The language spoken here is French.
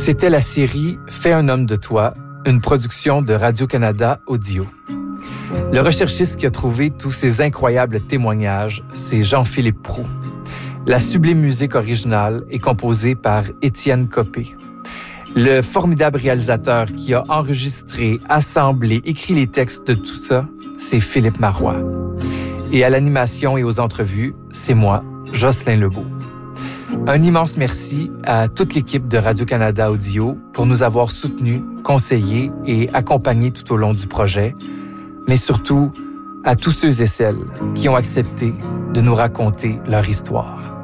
C'était la série « Fais un homme de toi », une production de Radio-Canada Audio. Le recherchiste qui a trouvé tous ces incroyables témoignages, c'est Jean-Philippe Proulx. La sublime musique originale est composée par Étienne Copé. Le formidable réalisateur qui a enregistré, assemblé, écrit les textes de tout ça, c'est Philippe Marois. Et à l'animation et aux entrevues, c'est moi, Jocelyn Lebeau. Un immense merci à toute l'équipe de Radio-Canada Audio pour nous avoir soutenus, conseillés et accompagnés tout au long du projet, mais surtout à tous ceux et celles qui ont accepté de nous raconter leur histoire.